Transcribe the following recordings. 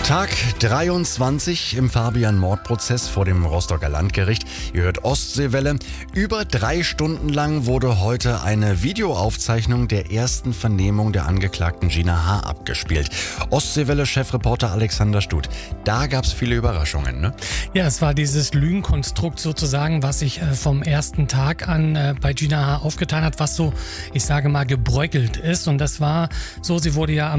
Tag 23 im Fabian-Mordprozess vor dem Rostocker Landgericht. Ihr hört Ostseewelle. Über 3 Stunden lang wurde heute eine Videoaufzeichnung der ersten Vernehmung der Angeklagten Gina H. abgespielt. Ostseewelle-Chefreporter Alexander Stut. Da gab es viele Überraschungen, ne? Ja, es war dieses Lügenkonstrukt sozusagen, was sich vom ersten Tag an bei Gina H. aufgetan hat, was so, ich sage mal, gebräukelt ist. Und das war so, sie wurde ja am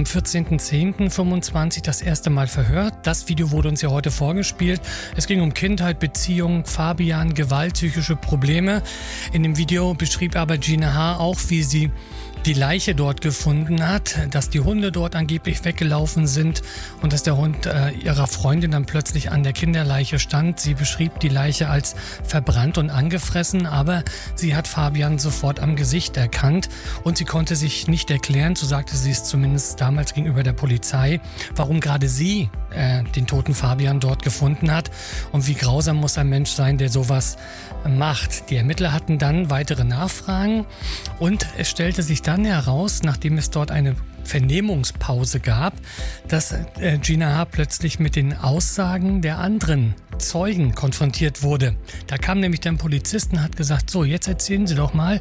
14.10.25 das erste Mal verhört. Das Video wurde uns ja heute vorgespielt. Es ging um Kindheit, Beziehung, Fabian, Gewalt, psychische Probleme. In dem Video beschrieb aber Gina H. auch, wie sie die Leiche dort gefunden hat, dass die Hunde dort angeblich weggelaufen sind und dass der Hund ihrer Freundin dann plötzlich an der Kinderleiche stand. Sie beschrieb die Leiche als verbrannt und angefressen, aber sie hat Fabian sofort am Gesicht erkannt und sie konnte sich nicht erklären, so sagte sie es zumindest damals gegenüber der Polizei, warum gerade sie den toten Fabian dort gefunden hat und wie grausam muss ein Mensch sein, der sowas macht. Die Ermittler hatten dann weitere Nachfragen und es stellte sich dann heraus, nachdem es dort eine Vernehmungspause gab, dass Gina H. plötzlich mit den Aussagen der anderen Zeugen konfrontiert wurde. Da kam nämlich der Polizist und hat gesagt, so, jetzt erzählen Sie doch mal,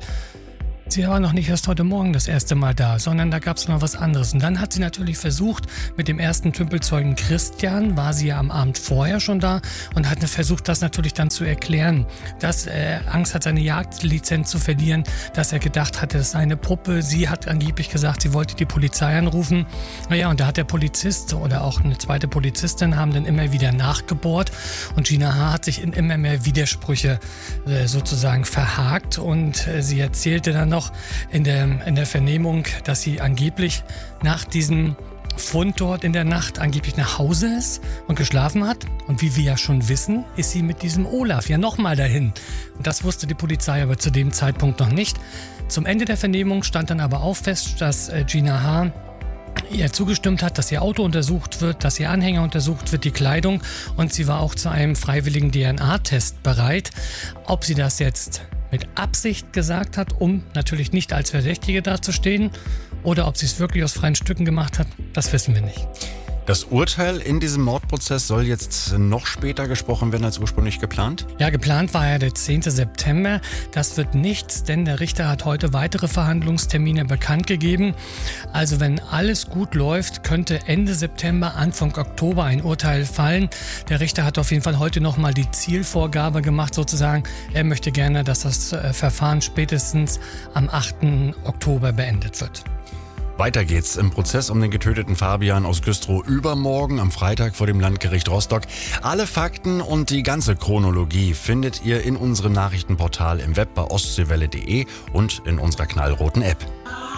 sie war noch nicht erst heute Morgen das erste Mal da, sondern da gab es noch was anderes. Und dann hat sie natürlich versucht, mit dem ersten Tümpelzeugen Christian, war sie ja am Abend vorher schon da und hat versucht, das natürlich dann zu erklären, dass er Angst hat, seine Jagdlizenz zu verlieren, dass er gedacht hatte, das sei eine Puppe. Sie hat angeblich gesagt, sie wollte die Polizei anrufen. Naja, und da hat der Polizist oder auch eine zweite Polizistin haben dann immer wieder nachgebohrt und Gina H. hat sich in immer mehr Widersprüche sozusagen verhakt und sie erzählte dann noch in der Vernehmung, dass sie angeblich nach diesem Fund dort in der Nacht angeblich nach Hause ist und geschlafen hat. Und wie wir ja schon wissen, ist sie mit diesem Olaf ja nochmal dahin. Und das wusste die Polizei aber zu dem Zeitpunkt noch nicht. Zum Ende der Vernehmung stand dann aber auch fest, dass Gina H. ihr zugestimmt hat, dass ihr Auto untersucht wird, dass ihr Anhänger untersucht wird, die Kleidung. Und sie war auch zu einem freiwilligen DNA-Test bereit. Ob sie das jetzt mit Absicht gesagt hat, um natürlich nicht als Verdächtige dazustehen, oder ob sie es wirklich aus freien Stücken gemacht hat, das wissen wir nicht. Das Urteil in diesem Mordprozess soll jetzt noch später gesprochen werden als ursprünglich geplant? Ja, geplant war ja der 10. September. Das wird nichts, denn der Richter hat heute weitere Verhandlungstermine bekannt gegeben. Also wenn alles gut läuft, könnte Ende September, Anfang Oktober ein Urteil fallen. Der Richter hat auf jeden Fall heute nochmal die Zielvorgabe gemacht, sozusagen. Er möchte gerne, dass das Verfahren spätestens am 8. Oktober beendet wird. Weiter geht's im Prozess um den getöteten Fabian aus Güstrow übermorgen am Freitag vor dem Landgericht Rostock. Alle Fakten und die ganze Chronologie findet ihr in unserem Nachrichtenportal im Web bei ostseewelle.de und in unserer knallroten App.